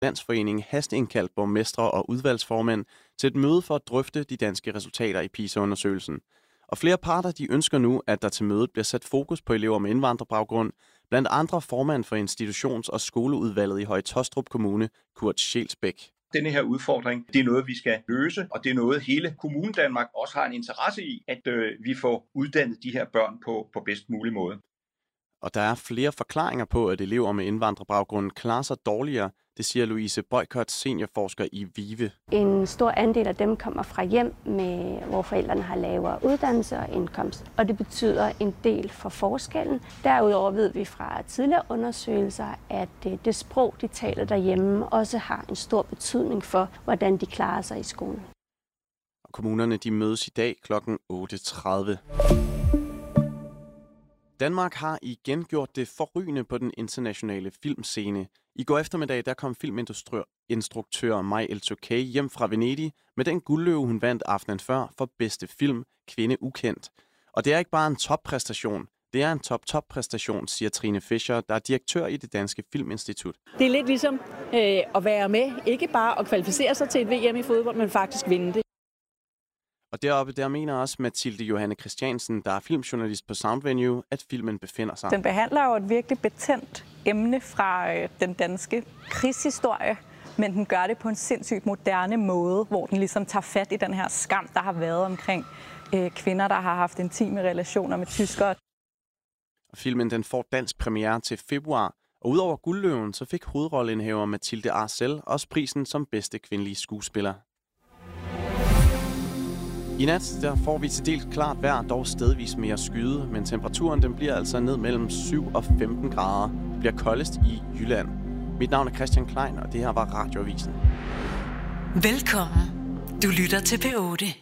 Landsforening hasteindkaldt borgmestre og udvalgsformænd til et møde for at drøfte de danske resultater i PISA-undersøgelsen. Og flere parter de ønsker nu, at der til mødet bliver sat fokus på elever med indvandrerbaggrund, blandt andre formand for institutions- og skoleudvalget i Høje-Taastrup Kommune, Kurt Schelsbæk. Denne her udfordring, det er noget, vi skal løse, og det er noget, hele Kommunen Danmark også har en interesse i, at vi får uddannet de her børn på bedst mulig måde. Og der er flere forklaringer på, at elever med indvandrerbaggrund klarer sig dårligere. Det siger Louise Boykert, seniorforsker i VIVE. En stor andel af dem kommer fra hjem, hvor forældrene har lavere uddannelse og indkomst, og det betyder en del for forskellen. Derudover ved vi fra tidligere undersøgelser, at det sprog, de taler derhjemme, også har en stor betydning for, hvordan de klarer sig i skolen. Og kommunerne de mødes i dag kl. 8.30. Danmark har igen gjort det forrygende på den internationale filmscene. I går eftermiddag der kom filminstruktør Maj El-Tokay hjem fra Venedig med den guldløve, hun vandt aftenen før for bedste film, Kvinde ukendt. Og det er ikke bare en toppræstation, det er en top-præstation, siger Trine Fischer, der er direktør i det Danske Filminstitut. Det er lidt ligesom at være med, ikke bare at kvalificere sig til et VM i fodbold, men faktisk vinde det. Og deroppe, der mener også Mathilde Johanne Christiansen, der er filmjournalist på Soundvenue, at filmen befinder sig. Den behandler jo et virkelig betændt emne fra den danske krigshistorie, men den gør det på en sindssygt moderne måde, hvor den ligesom tager fat i den her skam, der har været omkring kvinder, der har haft intime relationer med tyskere. Og filmen den får dansk premiere til februar, og udover Guldløven, så fik hovedrolleindehaver Mathilde Arcel også prisen som bedste kvindelige skuespiller. I nat der får vi til dels klart vejr, dog stedvis mere skyde, men temperaturen den bliver altså ned mellem 7 og 15 grader. Det bliver koldest i Jylland. Mit navn er Christian Klein, og det her var Radioavisen. Velkommen. Du lytter til P8.